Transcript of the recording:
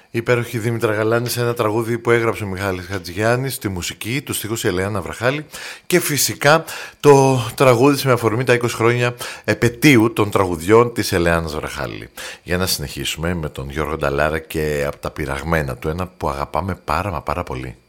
Υπέροχη Δήμητρα Γαλάνη σε ένα τραγούδι που έγραψε ο Μιχάλης Χατζηγιάννης, τη μουσική, του στίχους η Ελεάνα Βραχάλη και φυσικά το τραγούδι με αφορμή τα 20 χρόνια επετείου των τραγουδιών της Ελεάνας Βραχάλη. Για να συνεχίσουμε με τον Γιώργο Νταλάρα και από τα πειραγμένα του, ένα που αγαπάμε πάρα πολύ.